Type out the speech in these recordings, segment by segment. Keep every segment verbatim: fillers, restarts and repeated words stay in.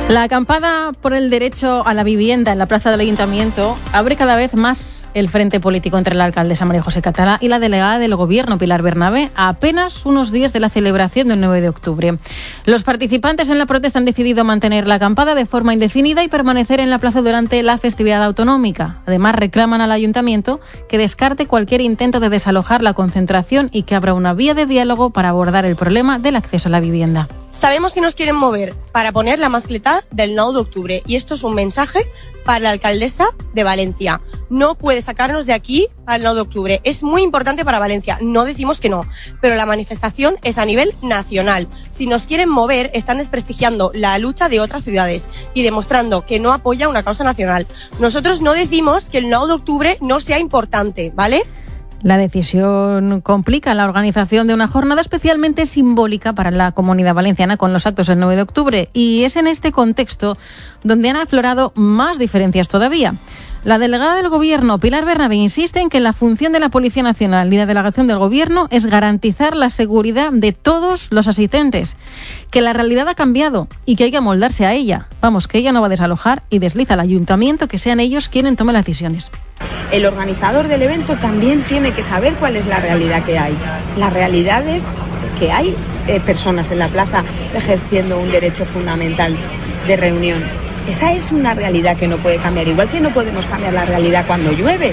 La acampada por el derecho a la vivienda en la plaza del Ayuntamiento abre cada vez más el frente político entre la alcaldesa María José Catalá y la delegada del Gobierno, Pilar Bernabé, a apenas unos días de la celebración del nueve de octubre. Los participantes en la protesta han decidido mantener la acampada de forma indefinida y permanecer en la plaza durante la festividad autonómica. Además, reclaman al Ayuntamiento que descarte cualquier intento de desalojar la concentración y que abra una vía de diálogo para abordar el problema del acceso a la vivienda. Sabemos que nos quieren mover para poner la mascleta del nueve de octubre y esto es un mensaje para la alcaldesa de Valencia. No puede sacarnos de aquí al nueve de octubre. Es muy importante para Valencia, no decimos que no, pero la manifestación es a nivel nacional. Si nos quieren mover, están desprestigiando la lucha de otras ciudades y demostrando que no apoya una causa nacional. Nosotros no decimos que el nueve de octubre no sea importante, ¿vale? La decisión complica la organización de una jornada especialmente simbólica para la Comunidad Valenciana con los actos del nueve de octubre y es en este contexto donde han aflorado más diferencias todavía. La delegada del Gobierno, Pilar Bernabé, insiste en que la función de la Policía Nacional y la delegación del Gobierno es garantizar la seguridad de todos los asistentes, que la realidad ha cambiado y que hay que amoldarse a ella. Vamos, que ella no va a desalojar y desliza al Ayuntamiento que sean ellos quienes tomen las decisiones. El organizador del evento también tiene que saber cuál es la realidad que hay. La realidad es que hay eh, personas en la plaza ejerciendo un derecho fundamental de reunión. Esa es una realidad que no puede cambiar, igual que no podemos cambiar la realidad cuando llueve.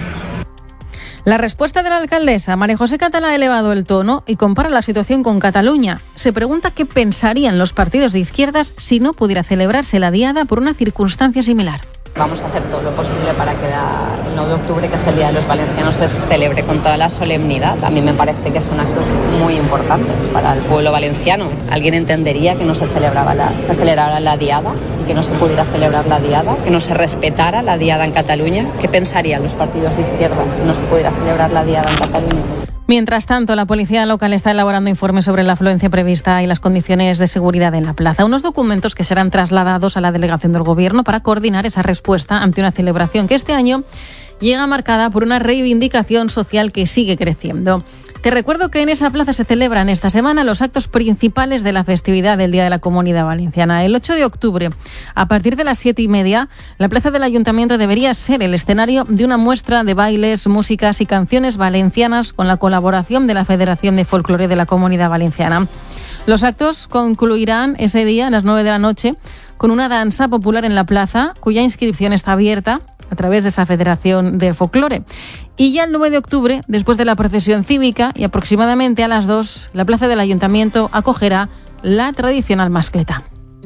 La respuesta de la alcaldesa, María José Catalá, ha elevado el tono y compara la situación con Cataluña. Se pregunta qué pensarían los partidos de izquierdas si no pudiera celebrarse la diada por una circunstancia similar. Vamos a hacer todo lo posible para que la, el nueve de octubre, que es el Día de los Valencianos, se celebre con toda la solemnidad. A mí me parece que son actos muy importantes para el pueblo valenciano. ¿Alguien entendería que no se celebraba la, se celebrara la diada y que no se pudiera celebrar la diada? ¿Que no se respetara la diada en Cataluña? ¿Qué pensarían los partidos de izquierda si no se pudiera celebrar la diada en Cataluña? Mientras tanto, la policía local está elaborando informes sobre la afluencia prevista y las condiciones de seguridad en la plaza. Unos documentos que serán trasladados a la delegación del Gobierno para coordinar esa respuesta ante una celebración que este año llega marcada por una reivindicación social que sigue creciendo. Te recuerdo que en esa plaza se celebran esta semana los actos principales de la festividad del Día de la Comunidad Valenciana. El ocho de octubre, a partir de las siete y media, la plaza del Ayuntamiento debería ser el escenario de una muestra de bailes, músicas y canciones valencianas con la colaboración de la Federación de Folclore de la Comunidad Valenciana. Los actos concluirán ese día a las nueve de la noche con una danza popular en la plaza, cuya inscripción está abierta a través de esa Federación de Folclore. Y ya el nueve de octubre, después de la procesión cívica y aproximadamente a las dos, la plaza del Ayuntamiento acogerá la tradicional mascleta.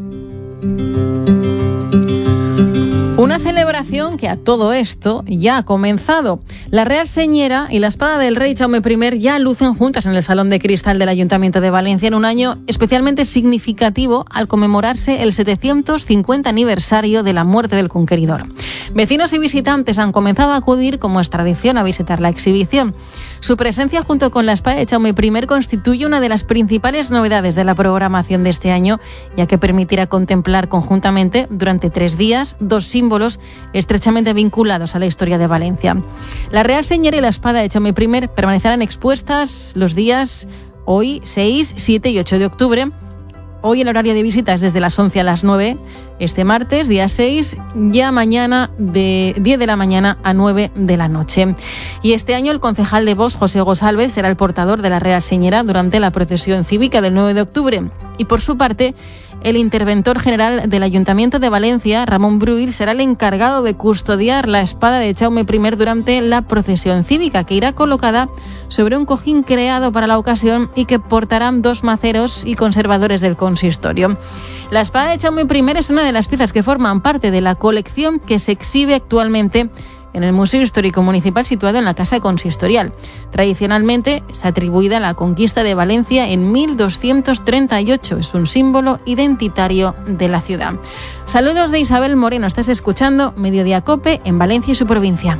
Una celebración que a todo esto ya ha comenzado. La Real Señera y la Espada del Rey Jaume I ya lucen juntas en el Salón de Cristal del Ayuntamiento de Valencia en un año especialmente significativo al conmemorarse el setecientos cincuenta aniversario de la muerte del conqueridor. Vecinos y visitantes han comenzado a acudir, como es tradición, a visitar la exhibición. Su presencia junto con la Espada de Jaume I constituye una de las principales novedades de la programación de este año, ya que permitirá contemplar conjuntamente durante tres días dos símbolos estrechamente vinculados a la historia de Valencia. La Real Señera y la Espada de Jaume I permanecerán expuestas los días hoy, seis, siete y ocho de octubre. Hoy el horario de visita es desde las once a las nueve, este martes, día seis, ya mañana de diez de la mañana a nueve de la noche. Y este año el concejal de Vox, José González, será el portador de la Real Señera durante la procesión cívica del nueve de octubre. Y por su parte, el interventor general del Ayuntamiento de Valencia, Ramón Bruil, será el encargado de custodiar la espada de Jaume I durante la procesión cívica, que irá colocada sobre un cojín creado para la ocasión y que portarán dos maceros y conservadores del consistorio. La espada de Jaume I es una de las piezas que forman parte de la colección que se exhibe actualmente en el Museo Histórico Municipal situado en la Casa Consistorial. Tradicionalmente está atribuida a la conquista de Valencia en mil doscientos treinta y ocho. Es un símbolo identitario de la ciudad. Saludos de Isabel Moreno. Estás escuchando Mediodía Cope en Valencia y su provincia.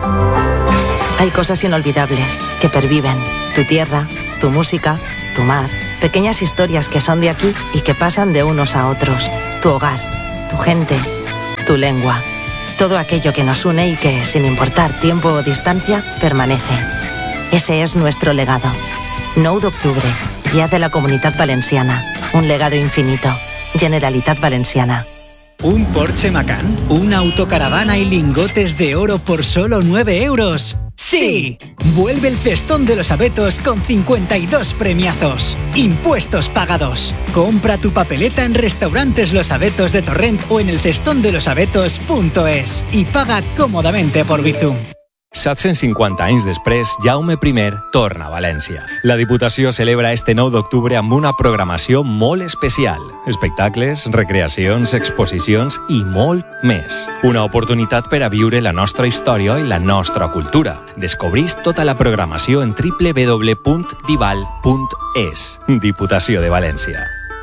Hay cosas inolvidables que perviven. Tu tierra, tu música, tu mar. Pequeñas historias que son de aquí y que pasan de unos a otros. Tu hogar, tu gente, tu lengua. Todo aquello que nos une y que, sin importar tiempo o distancia, permanece. Ese es nuestro legado. nueve de octubre, Día de la Comunitat Valenciana. Un legado infinito. Generalitat Valenciana. ¿Un Porsche Macan? ¿Una autocaravana y lingotes de oro por solo nueve euros? ¡Sí! Vuelve el cestón de los abetos con cincuenta y dos premiazos. Impuestos pagados. Compra tu papeleta en Restaurantes Los Abetos de Torrent o en el cestón de los abetos punto es y paga còmodament por Bizum. set-cents cinquanta anys després, Jaume primer torna a València. La Diputació celebra este nou d'octubre amb una programació molt especial. Espectacles, recreacions, exposicions i molt més. Una oportunitat per a viure la nostra història i la nostra cultura. Descobrís tota la programació en doble u doble u doble u punt dival punt es. Diputació de València.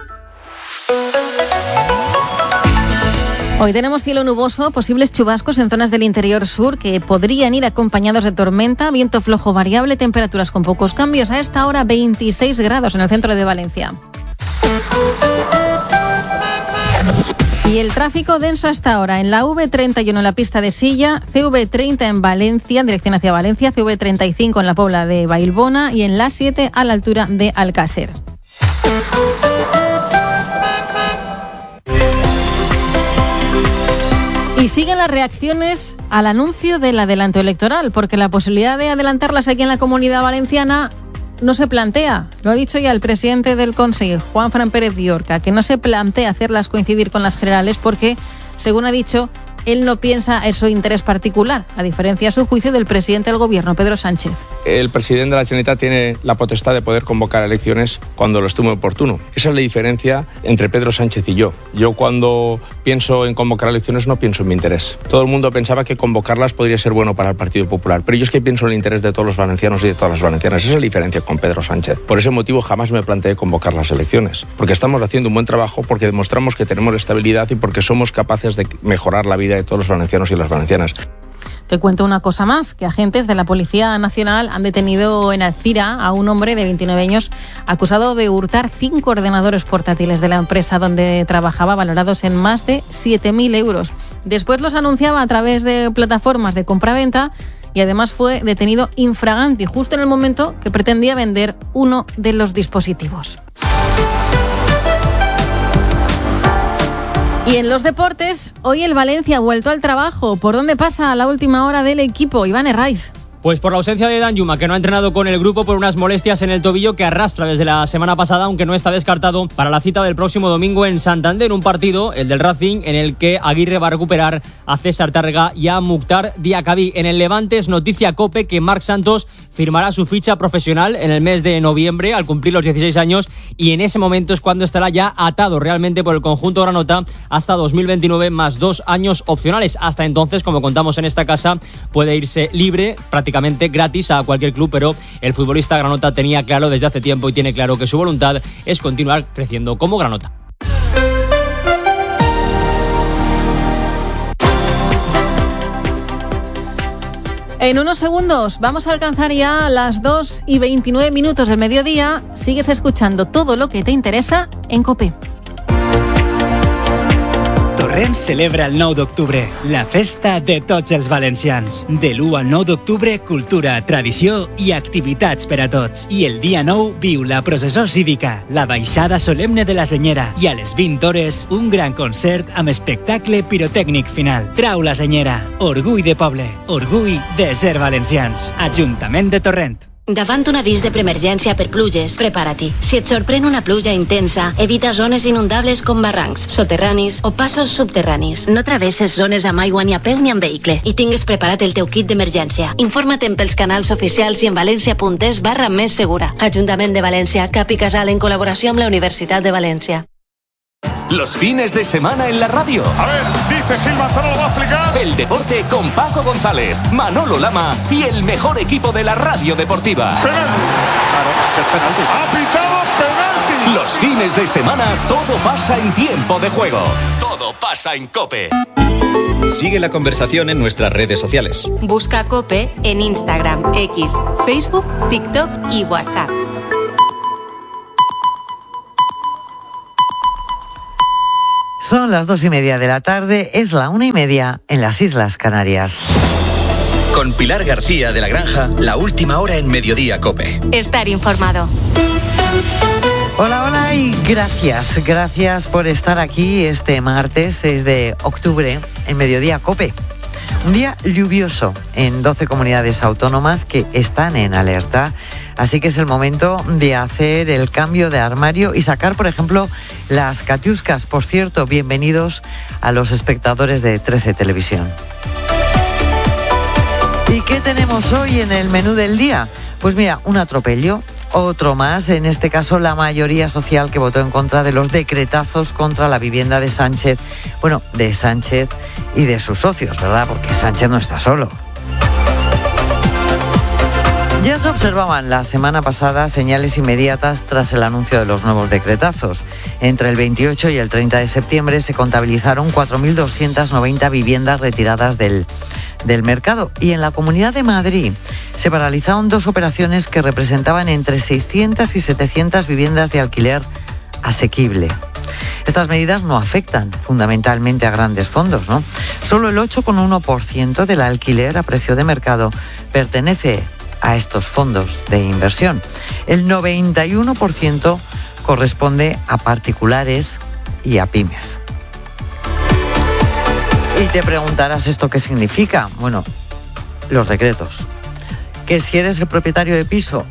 Hoy tenemos cielo nuboso, posibles chubascos en zonas del interior sur que podrían ir acompañados de tormenta, viento flojo variable, temperaturas con pocos cambios. A esta hora veintiséis grados en el centro de Valencia. Y el tráfico denso hasta ahora en la V treinta y uno en la pista de Silla, C V treinta en Valencia, en dirección hacia Valencia, C V treinta y cinco en la Pobla de Vallbona y en la siete a la altura de Alcácer. Y siguen las reacciones al anuncio del adelanto electoral, porque la posibilidad de adelantarlas aquí en la Comunidad Valenciana no se plantea. Lo ha dicho ya el presidente del Consejo, Juanfran Pérez Diorca, que no se plantea hacerlas coincidir con las generales porque, según ha dicho, él no piensa en su interés particular, a diferencia, a su juicio, del presidente del Gobierno, Pedro Sánchez. El presidente de la Generalitat tiene la potestad de poder convocar elecciones cuando lo estime oportuno. Esa es la diferencia entre Pedro Sánchez y yo. Yo cuando pienso en convocar elecciones no pienso en mi interés. Todo el mundo pensaba que convocarlas podría ser bueno para el Partido Popular, pero yo es que pienso en el interés de todos los valencianos y de todas las valencianas. Esa es la diferencia con Pedro Sánchez. Por ese motivo jamás me planteé convocar las elecciones, porque estamos haciendo un buen trabajo, porque demostramos que tenemos estabilidad y porque somos capaces de mejorar la vida de todos los valencianos y las valencianas. Te cuento una cosa más, que agentes de la Policía Nacional han detenido en Alcira a un hombre de veintinueve años acusado de hurtar cinco ordenadores portátiles de la empresa donde trabajaba, valorados en más de siete mil euros. Después los anunciaba a través de plataformas de compraventa y además fue detenido infraganti justo en el momento que pretendía vender uno de los dispositivos. Y en los deportes, hoy el Valencia ha vuelto al trabajo. ¿Por dónde pasa a la última hora del equipo? Iván Herraiz. Pues por la ausencia de Danjuma, que no ha entrenado con el grupo por unas molestias en el tobillo que arrastra desde la semana pasada, aunque no está descartado para la cita del próximo domingo en Santander, un partido, el del Racing, en el que Aguirre va a recuperar a César Tárrega y a Mukhtar Diakabí. En el Levante es noticia COPE que Marc Santos firmará su ficha profesional en el mes de noviembre al cumplir los dieciséis años, y en ese momento es cuando estará ya atado realmente por el conjunto granota hasta dos mil veintinueve más dos años opcionales. Hasta entonces, como contamos en esta casa, puede irse libre, prácticamente gratis a cualquier club, pero el futbolista granota tenía claro desde hace tiempo y tiene claro que su voluntad es continuar creciendo como granota. En unos segundos vamos a alcanzar ya las dos y veintinueve minutos del mediodía. Sigues escuchando todo lo que te interesa en COPE. Torrent celebra el nou d'octubre, la festa de tots els valencians. De l'u al nou d'octubre, cultura, tradició i activitats per a tots. I el dia nou viu la processó cívica, la baixada solemne de la Senyera i a les vint hores un gran concert amb espectacle pirotècnic final. Trau la Senyera, orgull de poble, orgull de ser valencians. Ajuntament de Torrent. Davant un avís de preemergència per pluges, prepara-t'hi. Si et sorprèn una pluja intensa, evita zones inundables com barrancs, soterranis o passos subterranis. No travesses zones amb aigua ni a peu ni amb vehicle i tingues preparat el teu kit d'emergència. Informa't pels canals oficials i en valencia.es barra més segura. Ajuntament de València, Cap i Casal en col·laboració amb la Universitat de València. Los fines de semana en la radio. A ver, dice Gil Manzano, lo va a explicar. El deporte con Paco González, Manolo Lama y el mejor equipo de la radio deportiva. Penalti. Claro, que es penalti. Ha pitado penalti. Los fines de semana todo pasa en tiempo de juego. Todo pasa en COPE. Sigue la conversación en nuestras redes sociales. Busca COPE en Instagram, X, Facebook, TikTok y WhatsApp. Son las dos y media de la tarde, es la una y media en las Islas Canarias. Con Pilar García de la Granja, la última hora en Mediodía COPE. Estar informado. Hola, hola y gracias, gracias por estar aquí este martes seis de octubre en Mediodía COPE. Un día lluvioso en doce comunidades autónomas que están en alerta, así que es el momento de hacer el cambio de armario y sacar, por ejemplo, las catiuscas. Por cierto, bienvenidos a los espectadores de trece Televisión. ¿Y qué tenemos hoy en el menú del día? Pues mira, un atropello, otro más, en este caso la mayoría social que votó en contra de los decretazos contra la vivienda de Sánchez, bueno, de Sánchez y de sus socios, ¿verdad? Porque Sánchez no está solo. Ya se observaban la semana pasada señales inmediatas tras el anuncio de los nuevos decretazos. Entre el veintiocho y el treinta de septiembre se contabilizaron cuatro mil doscientas noventa viviendas retiradas del, del mercado. Y en la Comunidad de Madrid se paralizaron dos operaciones que representaban entre seiscientas y setecientas viviendas de alquiler asequible. Estas medidas no afectan fundamentalmente a grandes fondos, ¿no? Solo el ocho coma uno por ciento del alquiler a precio de mercado pertenece a estos fondos de inversión. El noventa y uno por ciento corresponde a particulares y a pymes. Y te preguntarás, ¿esto qué significa? Bueno, los decretos. Que si eres el propietario de piso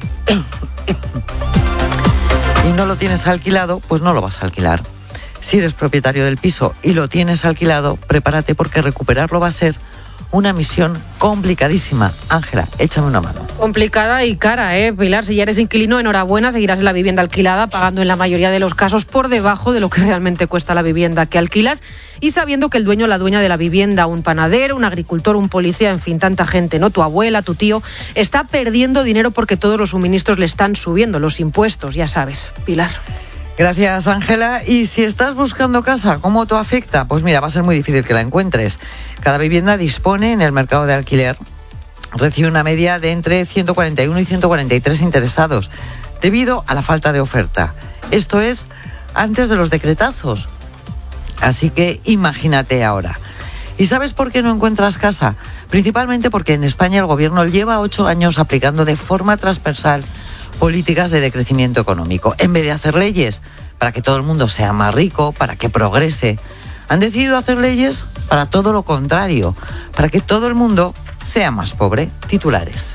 y no lo tienes alquilado, pues no lo vas a alquilar. Si eres propietario del piso y lo tienes alquilado, prepárate porque recuperarlo va a ser una misión complicadísima. Ángela, échame una mano. Complicada y cara, ¿eh, Pilar? Si ya eres inquilino, enhorabuena, seguirás en la vivienda alquilada, pagando en la mayoría de los casos por debajo de lo que realmente cuesta la vivienda que alquilas y sabiendo que el dueño o la dueña de la vivienda, un panadero, un agricultor, un policía, en fin, tanta gente, ¿no? Tu abuela, tu tío, está perdiendo dinero porque todos los suministros le están subiendo, los impuestos, ya sabes, Pilar. Gracias, Ángela. Y si estás buscando casa, ¿cómo te afecta? Pues mira, va a ser muy difícil que la encuentres. Cada vivienda dispone en el mercado de alquiler, recibe una media de entre ciento cuarenta y uno y ciento cuarenta y tres interesados, debido a la falta de oferta. Esto es antes de los decretazos. Así que imagínate ahora. ¿Y sabes por qué no encuentras casa? Principalmente porque en España el gobierno lleva ocho años aplicando de forma transversal políticas de decrecimiento económico. En vez de hacer leyes para que todo el mundo sea más rico, para que progrese, han decidido hacer leyes para todo lo contrario, para que todo el mundo sea más pobre. Titulares.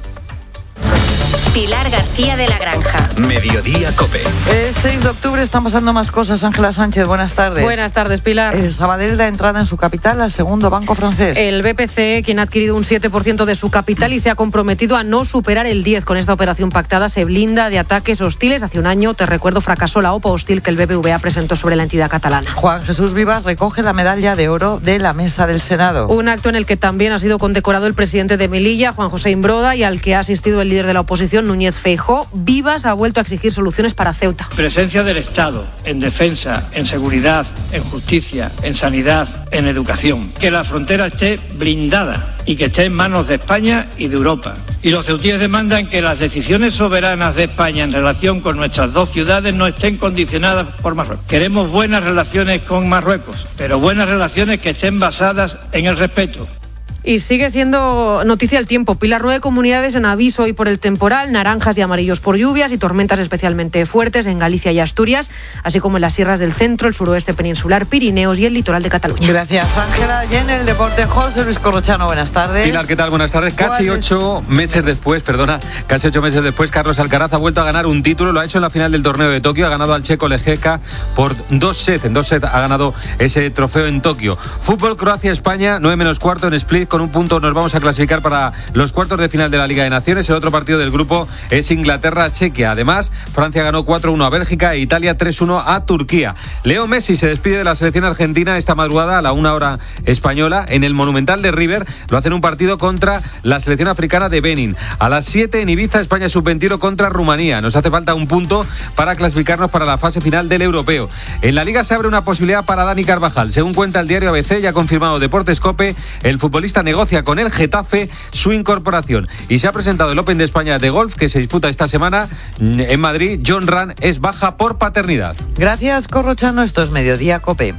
Pilar García de la Granja. Mediodía COPE. El seis de octubre están pasando más cosas. Ángela Sánchez, buenas tardes. Buenas tardes, Pilar. El Sabadell da entrada en su capital al segundo banco francés. El B P C E, quien ha adquirido un siete por ciento de su capital y se ha comprometido a no superar el diez por ciento. Con esta operación pactada se blinda de ataques hostiles. Hace un año, te recuerdo, fracasó la OPA hostil que el B B V A presentó sobre la entidad catalana. Juan Jesús Vivas recoge la medalla de oro de la Mesa del Senado. Un acto en el que también ha sido condecorado el presidente de Melilla, Juan José Imbroda, y al que ha asistido el líder de la oposición, Núñez Feijóo. Vivas ha vuelto a exigir soluciones para Ceuta. Presencia del Estado en defensa, en seguridad, en justicia, en sanidad, en educación. Que la frontera esté blindada y que esté en manos de España y de Europa. Y los ceutíes demandan que las decisiones soberanas de España en relación con nuestras dos ciudades no estén condicionadas por Marruecos. Queremos buenas relaciones con Marruecos, pero buenas relaciones que estén basadas en el respeto. Y sigue siendo noticia el tiempo. Pilar, nueve comunidades en aviso hoy por el temporal, naranjas y amarillos por lluvias y tormentas especialmente fuertes en Galicia y Asturias, así como en las sierras del centro, el suroeste peninsular, Pirineos y el litoral de Cataluña. Gracias, Ángela. Y en el deporte, José Luis Corrochano, buenas tardes. Pilar, ¿qué tal? Buenas tardes. Casi ocho meses después, perdona, casi ocho meses después, Carlos Alcaraz ha vuelto a ganar un título. Lo ha hecho en la final del torneo de Tokio. Ha ganado al checo Lejeka por dos sets. En dos sets ha ganado ese trofeo en Tokio. Fútbol, Croacia-España, nueve menos cuarto en Split. Con un punto nos vamos a clasificar para los cuartos de final de la Liga de Naciones. El otro partido del grupo es Inglaterra-Chequia. Además, Francia ganó cuatro uno a Bélgica e Italia tres uno a Turquía. Leo Messi se despide de la selección argentina esta madrugada a la una hora española en el Monumental de River. Lo hacen un partido contra la selección africana de Benin. A las siete en Ibiza, España sub veintiuno contra Rumanía. Nos hace falta un punto para clasificarnos para la fase final del europeo. En la Liga se abre una posibilidad para Dani Carvajal. Según cuenta el diario A B C, ya ha confirmado Deportes COPE, el futbolista negocia con el Getafe su incorporación. Y se ha presentado el Open de España de golf que se disputa esta semana en Madrid. John Ram es baja por paternidad. Gracias, Corrochano. Esto es Mediodía COPE.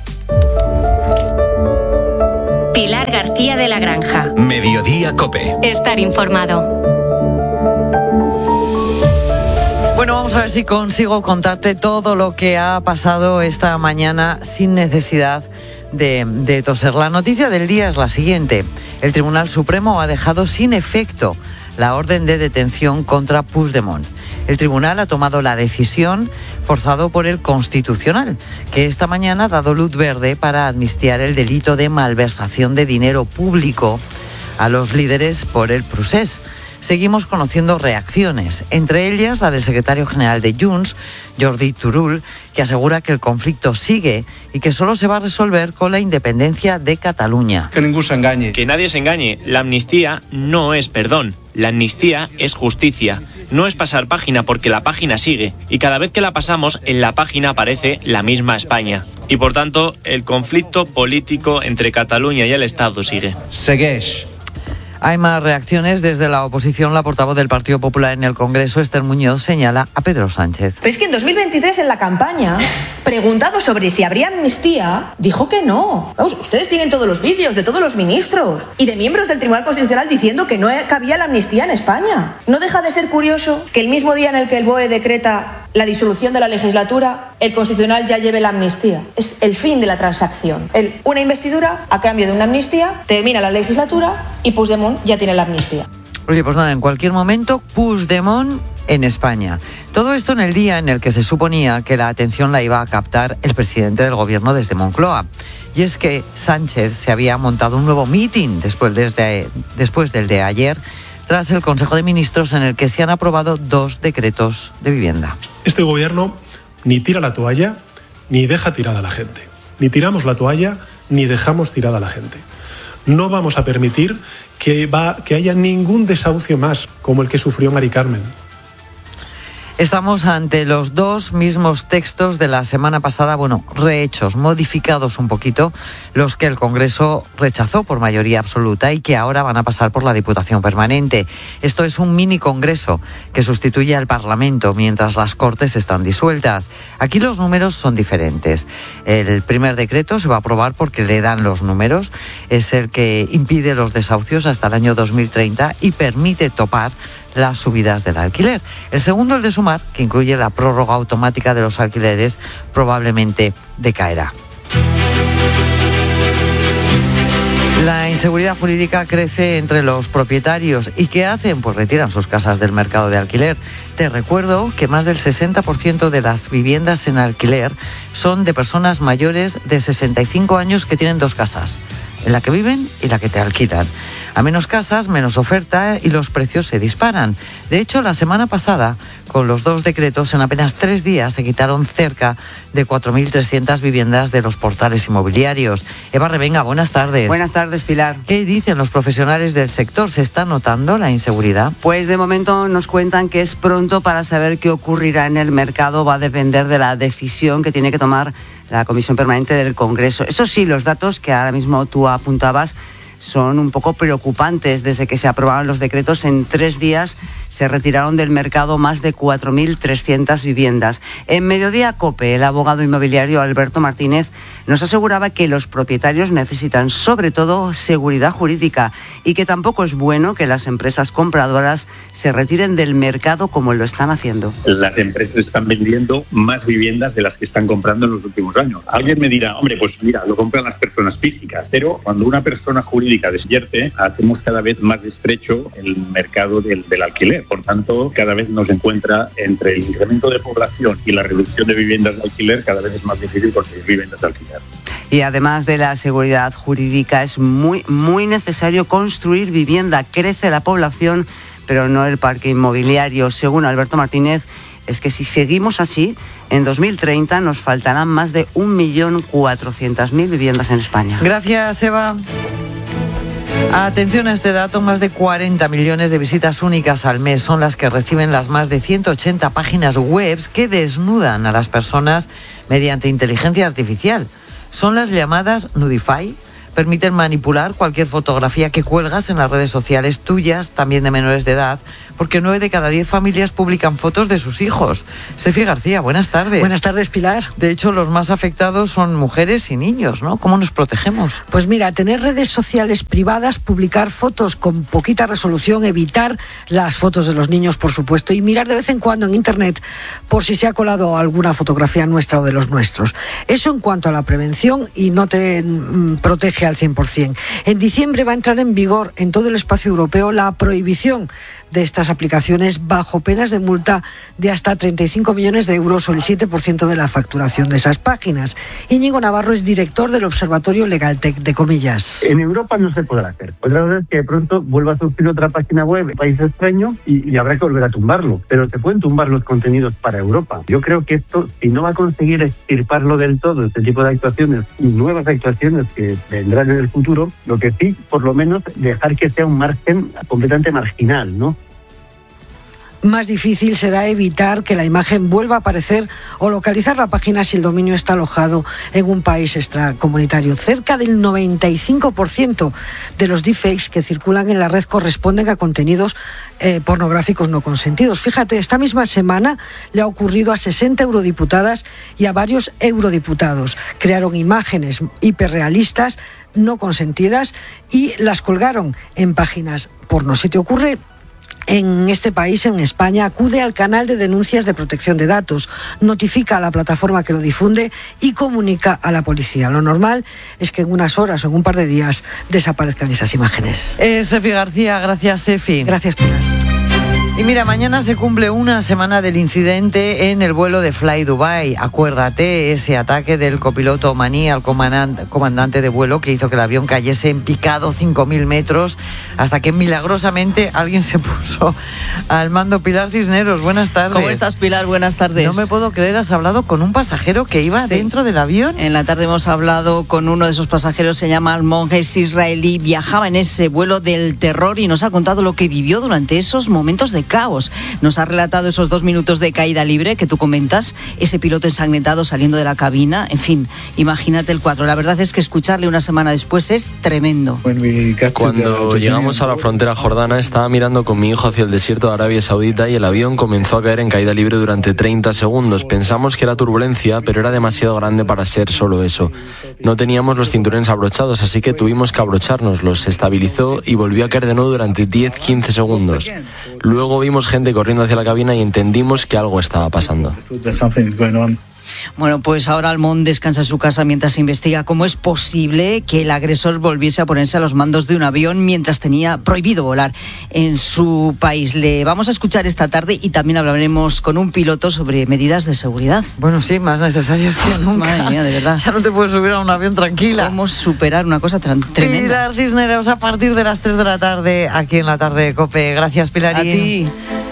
Pilar García de la Granja. Mediodía COPE. Estar informado. Bueno, Bueno, vamos a ver si consigo contarte todo lo que ha pasado esta mañana sin necesidad de, de toser. La noticia del día es la siguiente. El Tribunal Supremo ha dejado sin efecto la orden de detención contra Puigdemont. El tribunal ha tomado la decisión forzado por el Constitucional, que esta mañana ha dado luz verde para amnistiar el delito de malversación de dinero público a los líderes por el procés. Seguimos conociendo reacciones, entre ellas la del secretario general de Junts, Jordi Turull, que asegura que el conflicto sigue y que solo se va a resolver con la independencia de Cataluña. Que ninguno se engañe. Que nadie se engañe. La amnistía no es perdón. La amnistía es justicia. No es pasar página porque la página sigue. Y cada vez que la pasamos, en la página aparece la misma España. Y por tanto, el conflicto político entre Cataluña y el Estado sigue. Segueix. Hay más reacciones desde la oposición. La portavoz del Partido Popular en el Congreso, Esther Muñoz, señala a Pedro Sánchez. Pero es que en dos mil veintitrés, en la campaña, preguntado sobre si habría amnistía, dijo que no. Vamos, ustedes tienen todos los vídeos de todos los ministros y de miembros del Tribunal Constitucional diciendo que no cabía la amnistía en España. ¿No deja de ser curioso que el mismo día en el que el B O E decreta la disolución de la legislatura, el Constitucional ya lleve la amnistía? Es el fin de la transacción. El, una investidura a cambio de una amnistía, termina la legislatura y Puigdemont ya tiene la amnistía. Oye, pues nada, en cualquier momento, Puigdemont en España. Todo esto en el día en el que se suponía que la atención la iba a captar el presidente del gobierno desde Moncloa. Y es que Sánchez se había montado un nuevo mitin después, desde, después del de ayer, tras el Consejo de Ministros en el que se han aprobado dos decretos de vivienda. Este gobierno ni tira la toalla ni deja tirada a la gente. Ni tiramos la toalla ni dejamos tirada a la gente. No vamos a permitir que, va, que haya ningún desahucio más como el que sufrió Mari Carmen. Estamos ante los dos mismos textos de la semana pasada, bueno, rehechos, modificados un poquito, los que el Congreso rechazó por mayoría absoluta y que ahora van a pasar por la Diputación Permanente. Esto es un mini Congreso que sustituye al Parlamento mientras las Cortes están disueltas. Aquí los números son diferentes. El primer decreto se va a aprobar porque le dan los números. Es el que impide los desahucios hasta el año dos mil treinta y permite topar las subidas del alquiler. El segundo, el de sumar, que incluye la prórroga automática de los alquileres, probablemente decaerá. La inseguridad jurídica crece entre los propietarios. ¿Y qué hacen? Pues retiran sus casas del mercado de alquiler. Te recuerdo que más del sesenta por ciento de las viviendas en alquiler son de personas mayores de sesenta y cinco años que tienen dos casas, en la que viven y la que te alquilan. A menos casas, menos oferta y los precios se disparan. De hecho, la semana pasada, con los dos decretos, en apenas tres días se quitaron cerca de cuatro mil trescientas viviendas de los portales inmobiliarios. Eva Revenga, buenas tardes. Buenas tardes, Pilar. ¿Qué dicen los profesionales del sector? ¿Se está notando la inseguridad? Pues de momento nos cuentan que es pronto para saber qué ocurrirá en el mercado. Va a depender de la decisión que tiene que tomar la Comisión Permanente del Congreso. Eso sí, los datos que ahora mismo tú apuntabas son un poco preocupantes. Desde que se aprobaron los decretos, en tres días se retiraron del mercado más de cuatro mil trescientas viviendas. En Mediodía COPE, el abogado inmobiliario Alberto Martínez nos aseguraba que los propietarios necesitan sobre todo seguridad jurídica y que tampoco es bueno que las empresas compradoras se retiren del mercado como lo están haciendo. Las empresas están vendiendo más viviendas de las que están comprando en los últimos años. Alguien me dirá, hombre, pues mira, lo compran las personas físicas, pero cuando una persona jurídica despierte, hacemos cada vez más estrecho el mercado del, del alquiler. Por tanto, cada vez nos encuentra entre el incremento de población y la reducción de viviendas de alquiler, cada vez es más difícil conseguir viviendas de alquiler. Y además de la seguridad jurídica, es muy, muy necesario construir vivienda. Crece la población, pero no el parque inmobiliario. Según Alberto Martínez, es que si seguimos así, en dos mil treinta nos faltarán más de un millón cuatrocientas mil viviendas en España. Gracias, Eva. Atención a este dato, más de cuarenta millones de visitas únicas al mes son las que reciben las más de ciento ochenta páginas web que desnudan a las personas mediante inteligencia artificial. Son las llamadas Nudify, permiten manipular cualquier fotografía que cuelgas en las redes sociales tuyas, también de menores de edad, porque nueve de cada diez familias publican fotos de sus hijos. Sefi García, buenas tardes. Buenas tardes, Pilar. De hecho, los más afectados son mujeres y niños, ¿no? ¿Cómo nos protegemos? Pues mira, tener redes sociales privadas, publicar fotos con poquita resolución, evitar las fotos de los niños, por supuesto, y mirar de vez en cuando en Internet por si se ha colado alguna fotografía nuestra o de los nuestros. Eso en cuanto a la prevención, y no te mm, protege al cien por ciento. En diciembre va a entrar en vigor en todo el espacio europeo la prohibición de estas aplicaciones bajo penas de multa de hasta treinta y cinco millones de euros o el siete por ciento de la facturación de esas páginas. Íñigo Navarro es director del Observatorio Legaltech de Comillas. En Europa no se podrá hacer. Otra cosa es que de pronto vuelva a surgir otra página web, país extraño, y, y habrá que volver a tumbarlo. Pero se pueden tumbar los contenidos para Europa. Yo creo que esto, si no va a conseguir extirparlo del todo, este tipo de actuaciones y nuevas actuaciones que vendrán en el futuro, lo que sí, por lo menos, dejar que sea un margen completamente marginal, ¿no? Más difícil será evitar que la imagen vuelva a aparecer o localizar la página si el dominio está alojado en un país extracomunitario. Cerca del noventa y cinco por ciento de los deepfakes que circulan en la red corresponden a contenidos eh, pornográficos no consentidos. Fíjate, esta misma semana le ha ocurrido a sesenta eurodiputadas y a varios eurodiputados. Crearon imágenes hiperrealistas no consentidas y las colgaron en páginas porno. ¿Se te ocurre? En este país, en España, acude al canal de denuncias de protección de datos, notifica a la plataforma que lo difunde y comunica a la policía. Lo normal es que en unas horas o en un par de días desaparezcan esas imágenes. Eh, Sefi García, gracias, Sefi. Gracias, Pilar. Y mira, mañana se cumple una semana del incidente en el vuelo de Fly Dubai. Acuérdate, ese ataque del copiloto omaní al comandante, comandante de vuelo que hizo que el avión cayese en picado cinco mil metros hasta que milagrosamente alguien se puso al mando. Pilar Cisneros, buenas tardes. ¿Cómo estás, Pilar? Buenas tardes. No me puedo creer, has hablado con un pasajero que iba sí. dentro del avión. En la tarde hemos hablado con uno de esos pasajeros, se llama Almon, es israelí, viajaba en ese vuelo del terror y nos ha contado lo que vivió durante esos momentos de caos. Nos ha relatado esos dos minutos de caída libre que tú comentas, ese piloto ensangrentado saliendo de la cabina, en fin, imagínate el cuadro. La verdad es que escucharle una semana después es tremendo. Cuando llegamos a la frontera jordana estaba mirando con mi hijo hacia el desierto de Arabia Saudita y el avión comenzó a caer en caída libre durante treinta segundos. Pensamos que era turbulencia, pero era demasiado grande para ser solo eso. No teníamos los cinturones abrochados, así que tuvimos que abrocharnos. Se estabilizó y volvió a caer de nuevo durante diez a quince segundos. Luego vimos gente corriendo hacia la cabina y entendimos que algo estaba pasando. Bueno, pues ahora Almón descansa en su casa mientras se investiga cómo es posible que el agresor volviese a ponerse a los mandos de un avión mientras tenía prohibido volar en su país. Le vamos a escuchar esta tarde y también hablaremos con un piloto sobre medidas de seguridad. Bueno, sí, más necesarias que nunca. Madre mía, de verdad. Ya no te puedes subir a un avión tranquila. ¿Cómo superar una cosa tan tremenda? Pilar Cisneros, a partir de las tres de la tarde, aquí en la tarde de COPE. Gracias, Pilarín. A ti.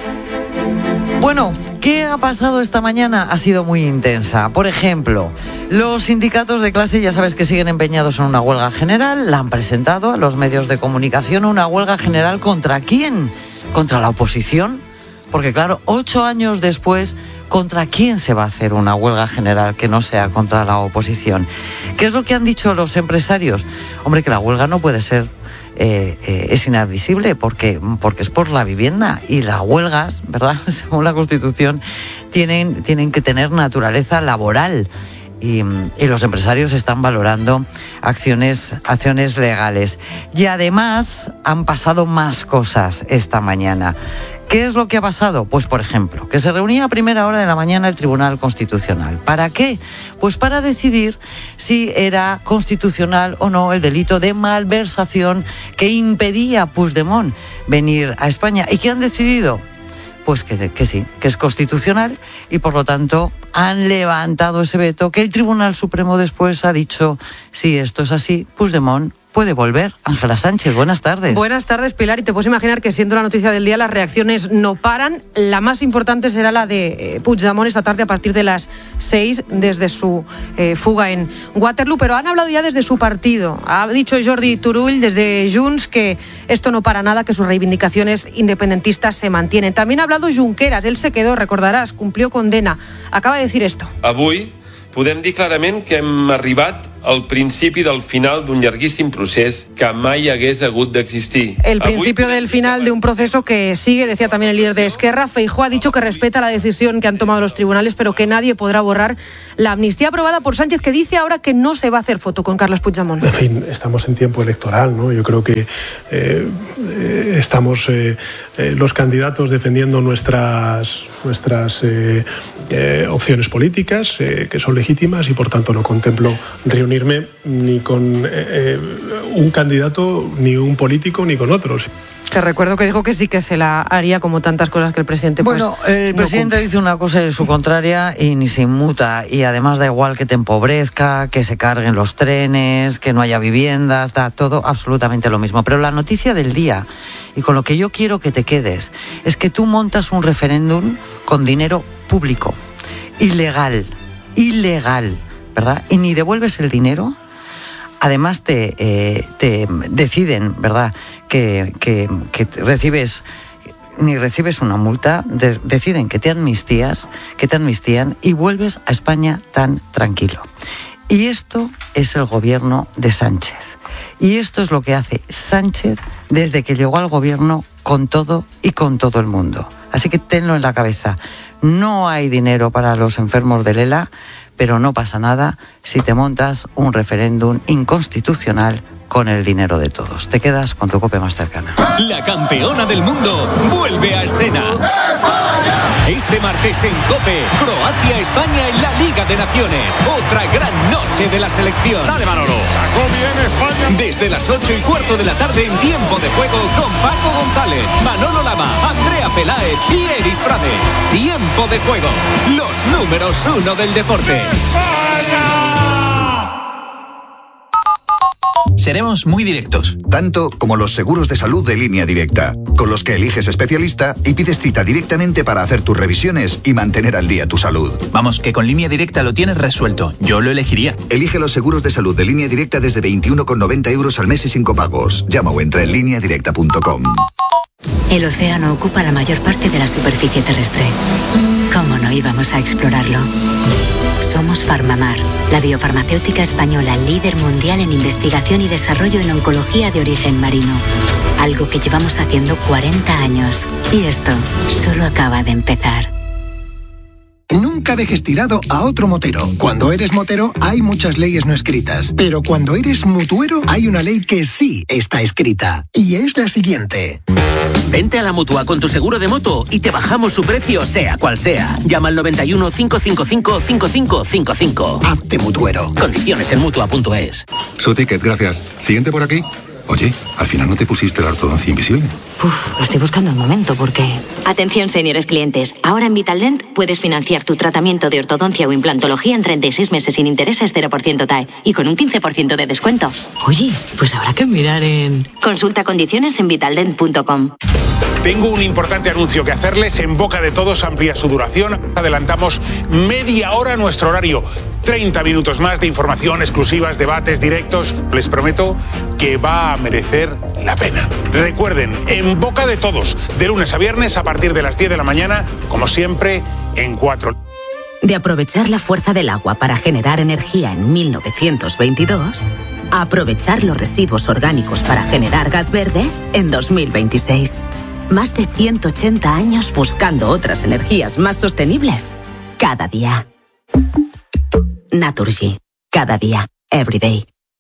Bueno, ¿qué ha pasado esta mañana? Ha sido muy intensa. Por ejemplo, los sindicatos de clase ya sabes que siguen empeñados en una huelga general. La han presentado a los medios de comunicación. ¿Una huelga general contra quién? ¿Contra la oposición? Porque claro, ocho años después, ¿contra quién se va a hacer una huelga general que no sea contra la oposición? ¿Qué es lo que han dicho los empresarios? Hombre, que la huelga no puede ser Eh, eh, es inadmisible porque, porque es por la vivienda y las huelgas, ¿verdad? Según la Constitución, tienen, tienen que tener naturaleza laboral y, y los empresarios están valorando acciones, acciones legales. Y además han pasado más cosas esta mañana. ¿Qué es lo que ha pasado? Pues, por ejemplo, que se reunía a primera hora de la mañana el Tribunal Constitucional. ¿Para qué? Pues para decidir si era constitucional o no el delito de malversación que impedía a Puigdemont venir a España. ¿Y qué han decidido? Pues que, que sí, que es constitucional y por lo tanto han levantado ese veto que el Tribunal Supremo después ha dicho, si esto es así, Puigdemont puede volver. Ángela Sánchez, buenas tardes. Buenas tardes, Pilar, y te puedes imaginar que siendo la noticia del día las reacciones no paran. La más importante será la de eh, Puigdemont esta tarde a partir de las seis desde su eh, fuga en Waterloo, pero han hablado ya desde su partido. Ha dicho Jordi Turull desde Junts que esto no para nada, que sus reivindicaciones independentistas se mantienen. También ha hablado Junqueras, él se quedó, recordarás, cumplió condena. Acaba de decir esto. Avui podem dir clarament que hem arribat al principi del final d'un llarguíssim procés que mai hagués hagut d'existir. El principio del final de un proceso que sigue, decía también el líder de Esquerra. Feijóo ha dicho que respeta la decisión que han tomado los tribunales, pero que nadie podrá borrar la amnistía aprobada por Sánchez, que dice ahora que no se va a hacer foto con Carles Puigdemont. En fin, estamos en tiempo electoral, ¿no? Yo creo que eh, eh, estamos eh, eh, los candidatos defendiendo nuestras, nuestras eh, eh, opciones políticas, eh, que son legítimas, y por tanto no contemplo reunir ni con eh, eh, un candidato, ni un político, ni con otros. Te recuerdo que dijo que sí que se la haría, como tantas cosas que el presidente pues, Bueno, el no presidente cumple. dice una cosa y su contraria y ni se inmuta. Y además da igual que te empobrezca, que se carguen los trenes, que no haya viviendas, da todo absolutamente lo mismo. Pero la noticia del día, y con lo que yo quiero que te quedes, es que tú montas un referéndum con dinero público, ilegal, ilegal, ¿verdad? Y ni devuelves el dinero. Además te, eh, te deciden, ¿verdad?, que, que, que recibes, ni recibes una multa, de, deciden que te amnistías, que te amnistían y vuelves a España tan tranquilo. Y esto es el gobierno de Sánchez. Y esto es lo que hace Sánchez desde que llegó al gobierno con todo y con todo el mundo. Así que tenlo en la cabeza. No hay dinero para los enfermos del ELA, pero no pasa nada si te montas un referéndum inconstitucional con el dinero de todos. Te quedas con tu COPE más cercana. La campeona del mundo vuelve a escena. Este martes en COPE, Croacia-España en la Liga de Naciones. Otra gran noche de la selección. Dale, Manolo. Sacó bien España. Desde las ocho y cuarto de la tarde en Tiempo de Juego con Paco González, Manolo Lama, Andrea Peláez y Eri Frade. Tiempo de Juego. Los números uno del deporte. Seremos muy directos. Tanto como los seguros de salud de Línea Directa, con los que eliges especialista y pides cita directamente para hacer tus revisiones y mantener al día tu salud. Vamos, que con Línea Directa lo tienes resuelto. Yo lo elegiría. Elige los seguros de salud de Línea Directa desde veintiuno con noventa euros al mes y sin copagos. Llama o entra en línea directa punto com. El océano ocupa la mayor parte de la superficie terrestre. ¿Cómo no íbamos a explorarlo? Somos Farmamar, la biofarmacéutica española líder mundial en investigación y desarrollo en oncología de origen marino. Algo que llevamos haciendo cuarenta años. Y esto solo acaba de empezar. Nunca dejes tirado a otro motero. Cuando eres motero hay muchas leyes no escritas, pero cuando eres mutuero hay una ley que sí está escrita, y es la siguiente. Vente a la Mutua con tu seguro de moto y te bajamos su precio sea cual sea. Llama al noventa y uno, cinco cinco cinco, cinco cinco cinco cinco. Hazte mutuero. Condiciones en mutua punto es. Su ticket, gracias. Siguiente por aquí. Oye, al final no te pusiste la ortodoncia invisible. Uf, estoy buscando el momento porque... Atención, señores clientes. Ahora en Vitaldent puedes financiar tu tratamiento de ortodoncia o implantología en treinta y seis meses sin intereses, cero por ciento T A E y con un quince por ciento de descuento. Oye, pues habrá que mirar en... Consulta condiciones en vitaldent punto com. Tengo un importante anuncio que hacerles. En boca de todos amplía su duración. Adelantamos media hora nuestro horario. treinta minutos más de información, exclusivas, debates, directos. Les prometo que va a merecer la pena. Recuerden, en boca de todos, de lunes a viernes a partir de las diez de la mañana, como siempre, en cuatro. De aprovechar la fuerza del agua para generar energía en mil novecientos veintidós, a aprovechar los residuos orgánicos para generar gas verde en dos mil veintiséis. Más de ciento ochenta años buscando otras energías más sostenibles. Cada día. Naturgy. Cada día. Every day.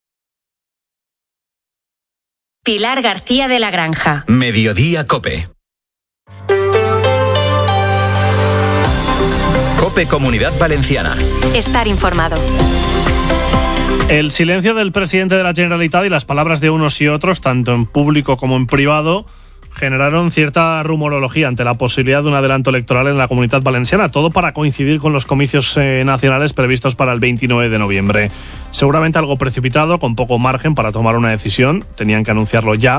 Pilar García de la Granja. Mediodía COPE. COPE Comunidad Valenciana. Estar informado. El silencio del presidente de la Generalitat y las palabras de unos y otros, tanto en público como en privado, generaron cierta rumorología ante la posibilidad de un adelanto electoral en la Comunidad Valenciana, todo para coincidir con los comicios eh, nacionales previstos para el veintinueve de noviembre. Seguramente algo precipitado, con poco margen para tomar una decisión, tenían que anunciarlo ya,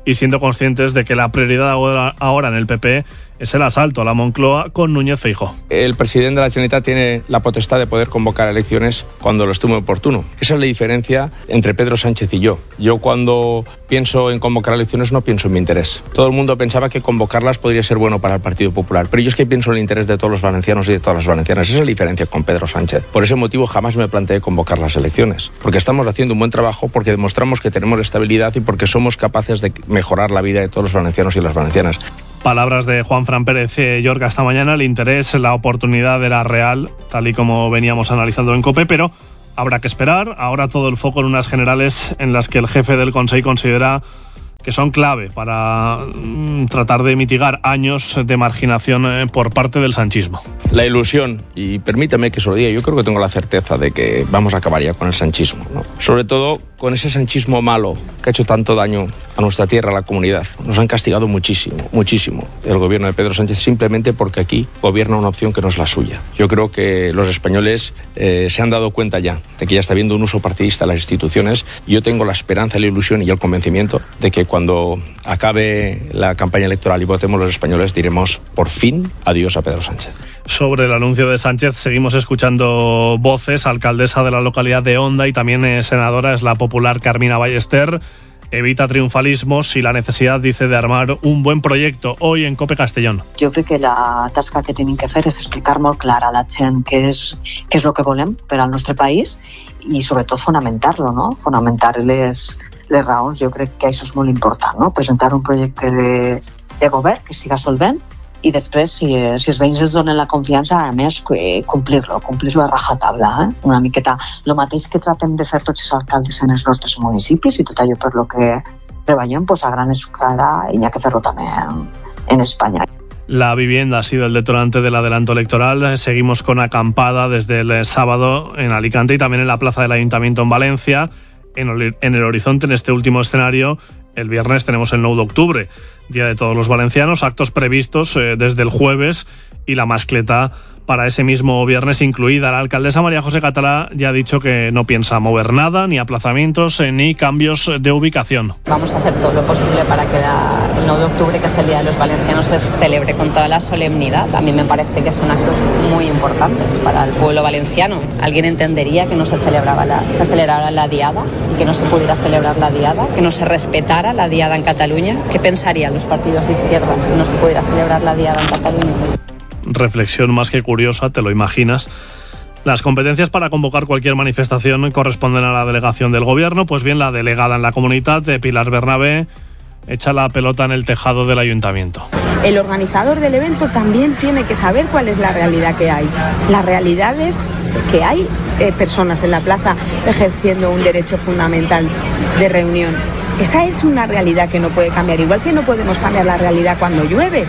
y siendo conscientes de que la prioridad ahora, ahora en el P P es el asalto a la Moncloa con Núñez Feijóo. El presidente de la Generalitat tiene la potestad de poder convocar elecciones cuando lo estime oportuno. Esa es la diferencia entre Pedro Sánchez y yo. Yo cuando pienso en convocar elecciones no pienso en mi interés. Todo el mundo pensaba que convocarlas podría ser bueno para el Partido Popular, pero yo es que pienso en el interés de todos los valencianos y de todas las valencianas. Esa es la diferencia con Pedro Sánchez. Por ese motivo jamás me planteé convocar las elecciones, porque estamos haciendo un buen trabajo, porque demostramos que tenemos estabilidad y porque somos capaces de mejorar la vida de todos los valencianos y las valencianas. Palabras de Juanfran Pérez Llorca esta mañana. El interés, la oportunidad era real, tal y como veníamos analizando en COPE, pero habrá que esperar. Ahora todo el foco en unas generales en las que el jefe del Consell considera que son clave para mm, tratar de mitigar años de marginación eh, por parte del sanchismo. La ilusión, y permítame que se lo diga, yo creo que tengo la certeza de que vamos a acabar ya con el sanchismo, ¿no? Sobre todo con ese sanchismo malo que ha hecho tanto daño a nuestra tierra, a la comunidad. Nos han castigado muchísimo, muchísimo el gobierno de Pedro Sánchez, simplemente porque aquí gobierna una opción que no es la suya. Yo creo que los españoles eh, se han dado cuenta ya de que ya está habiendo un uso partidista de las instituciones. Yo tengo la esperanza, la ilusión y el convencimiento de que cuando acabe la campaña electoral y votemos los españoles diremos por fin adiós a Pedro Sánchez. Sobre el anuncio de Sánchez seguimos escuchando voces. Alcaldesa de la localidad de Onda y también eh, senadora es la popular Carmina Ballester. Evita triunfalismos y la necesidad, dice, de armar un buen proyecto. Hoy en COPE Castellón. Jo crec que la tasca que tenim que fer és explicar molt clara a la gent què és, què és el que volem per al nostre país i sobretot fonamentar-lo, no? Fonamentar les, les raons. Jo crec que això és molt important, no? Presentar un projecte de, de govern que siga solvent i després, si, si els veïns ens donen la confiança, a més, complir-lo, complir-lo a rajatabla. Eh? Una miqueta el mateix que tratem de fer tots els alcaldes en els nostres municipis i tot allò per lo que treballem, pues a gran escala i n'hi ha que fer-lo també en, en Espanya. La vivienda ha sido el detonante del adelanto electoral. Seguimos con acampada desde el sábado en Alicante y también en la plaza del Ayuntamiento en Valencia. En el horizonte, en este último escenario, el viernes tenemos el nueve de octubre, Día de Todos los Valencianos, actos previstos eh, desde el jueves y la mascleta para ese mismo viernes incluida. La alcaldesa María José Catalá ya ha dicho que no piensa mover nada, ni aplazamientos, eh, ni cambios de ubicación. Vamos a hacer todo lo posible para que la, el nueve de octubre, que es el Día de los Valencianos, se celebre con toda la solemnidad. A mí me parece que son actos muy importantes para el pueblo valenciano. ¿Alguien entendería que no se celebraba la, se celebrara la diada y que no se pudiera celebrar la diada? ¿Que no se respetara la diada en Cataluña? ¿Qué pensarían los partidos de izquierda si no se pudiera celebrar la diada en Cataluña? Reflexión más que curiosa, te lo imaginas. Las competencias para convocar cualquier manifestación corresponden a la delegación del gobierno. Pues bien, la delegada en la comunidad, de Pilar Bernabé, echa la pelota en el tejado del ayuntamiento. El organizador del evento también tiene que saber cuál es la realidad que hay. La realidad es que hay eh, personas en la plaza ejerciendo un derecho fundamental de reunión. Esa es una realidad que no puede cambiar, igual que no podemos cambiar la realidad cuando llueve.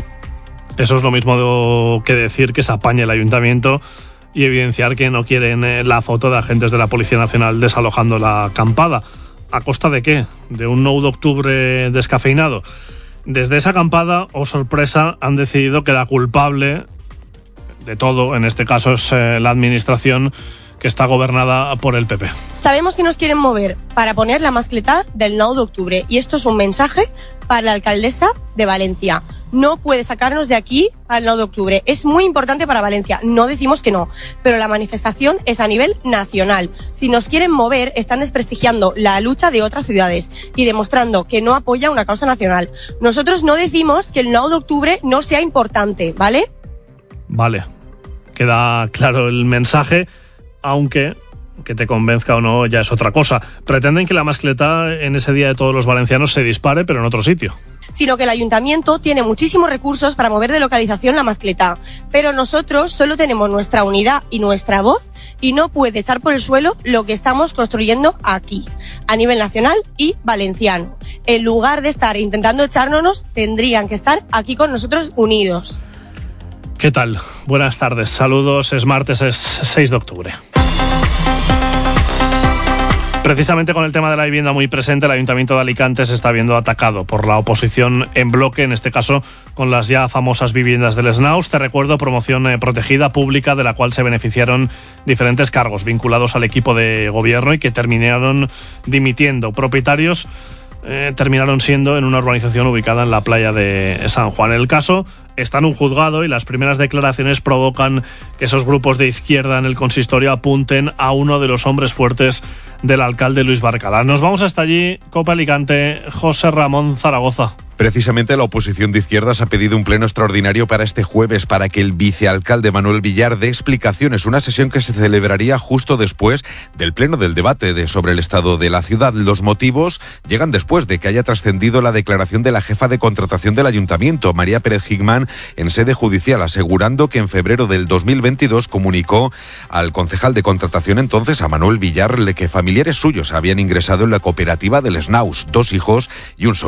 Eso es lo mismo que decir que se apañe el ayuntamiento y evidenciar que no quieren la foto de agentes de la Policía Nacional desalojando la acampada. ¿A costa de qué? ¿De un nueve de octubre descafeinado? Desde esa acampada, oh sorpresa, han decidido que la culpable de todo, en este caso, es eh, la administración que está gobernada por el P P. Sabemos que nos quieren mover para poner la mascleta del nueve de octubre y esto es un mensaje para la alcaldesa de Valencia. No puede sacarnos de aquí al nueve de octubre. Es muy importante para Valencia. No decimos que no, pero la manifestación es a nivel nacional. Si nos quieren mover, están desprestigiando la lucha de otras ciudades y demostrando que no apoya una causa nacional. Nosotros no decimos que el nueve de octubre no sea importante, ¿vale? Vale. Queda claro el mensaje, aunque que te convenzca o no ya es otra cosa. Pretenden que la mascleta en ese Día de Todos los Valencianos se dispare, pero en otro sitio. Sino que el ayuntamiento tiene muchísimos recursos para mover de localización la mascleta, pero nosotros solo tenemos nuestra unidad y nuestra voz y no puede echar por el suelo lo que estamos construyendo aquí, a nivel nacional y valenciano. En lugar de estar intentando echárnoslos, tendrían que estar aquí con nosotros unidos. ¿Qué tal? Buenas tardes, saludos, es martes, es seis de octubre. Precisamente con el tema de la vivienda muy presente, el Ayuntamiento de Alicante se está viendo atacado por la oposición en bloque, en este caso con las ya famosas viviendas del Snaus. Te recuerdo, promoción eh, protegida pública de la cual se beneficiaron diferentes cargos vinculados al equipo de gobierno y que terminaron dimitiendo. Propietarios eh, terminaron siendo en una urbanización ubicada en la playa de San Juan. El caso está en un juzgado y las primeras declaraciones provocan que esos grupos de izquierda en el consistorio apunten a uno de los hombres fuertes del alcalde Luis Barcala. Nos vamos hasta allí, Copa Alicante, José Ramón Zaragoza. Precisamente la oposición de izquierdas ha pedido un pleno extraordinario para este jueves para que el vicealcalde Manuel Villar dé explicaciones, una sesión que se celebraría justo después del pleno del debate de sobre el estado de la ciudad. Los motivos llegan después de que haya trascendido la declaración de la jefa de contratación del ayuntamiento, María Pérez Higman, en sede judicial, asegurando que en febrero del dos mil veintidós comunicó al concejal de contratación entonces, a Manuel Villar, que familiares suyos habían ingresado en la cooperativa del Snaus, dos hijos y un sobrino.